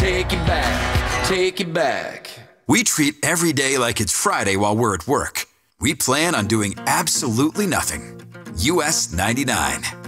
Take it back, take it back. We treat every day like it's Friday while we're at work. We plan on doing absolutely nothing. US 99.